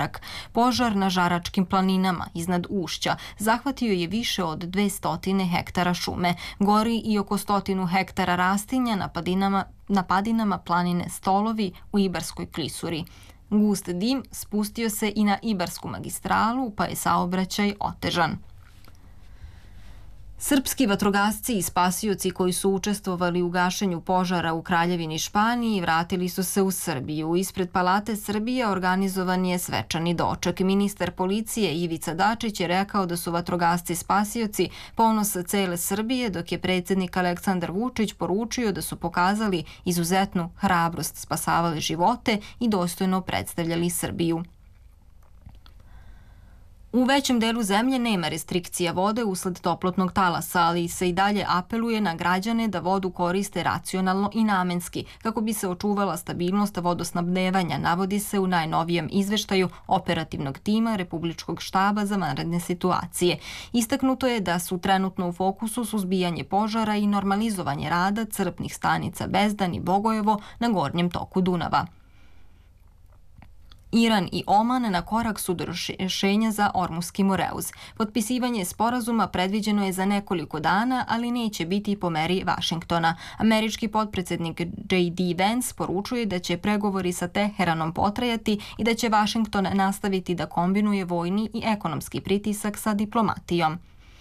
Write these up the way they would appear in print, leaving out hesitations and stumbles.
Korak. Požar na Žaračkim planinama iznad Ušća zahvatio je više od 200 hektara šume. Gori i oko 100 hektara rastinja na padinama planine Stolovi u Ibarskoj klisuri. Gust dim spustio se i na Ibarsku magistralu, pa je saobraćaj otežan. Srpski vatrogasci i spasioci koji su učestvovali u gašenju požara u Kraljevini Španiji vratili su se u Srbiju. Ispred Palate Srbije organizovan je svečani doček. Ministar policije Ivica Dačić je rekao da su vatrogasci spasioci ponos cele Srbije, dok je predsjednik Aleksandar Vučić poručio da su pokazali izuzetnu hrabrost, spasavali živote i dostojno predstavljali Srbiju. U većem delu zemlje nema restrikcija vode usled toplotnog talasa, ali se i dalje apeluje na građane da vodu koriste racionalno i namenski, kako bi se očuvala stabilnost vodosnabdevanja, navodi se u najnovijem izveštaju operativnog tima Republičkog štaba za vanredne situacije. Istaknuto je da su trenutno u fokusu suzbijanje požara i normalizovanje rada crpnih stanica Bezdan i Bogojevo na gornjem toku Dunava. Iran i Oman na korak su do rješenja za Ormuski Moreuz. Potpisivanje sporazuma predviđeno je za nekoliko dana, ali neće biti po meri Vašingtona. Američki potpredsjednik J.D. Vance poručuje da će pregovori sa Teheranom potrajati i da će Vašington nastaviti da kombinuje vojni i ekonomski pritisak sa diplomatijom.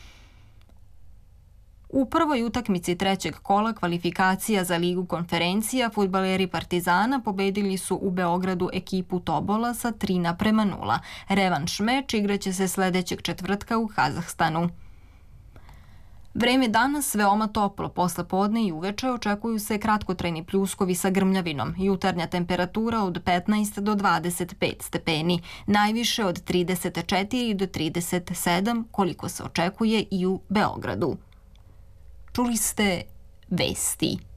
U prvoj utakmici trećeg kola kvalifikacija za Ligu konferencija fudbaleri Partizana pobedili su u Beogradu ekipu Tobola sa 3:0. Revanš meč igraće se sledećeg četvrtka u Kazahstanu. Vreme danas veoma toplo, posle podne i uveče očekuju se kratkotrajni pljuskovi sa grmljavinom. Jutarnja temperatura od 15 do 25 stepeni, najviše od 34 do 37, koliko se očekuje i u Beogradu. Čuli ste vesti.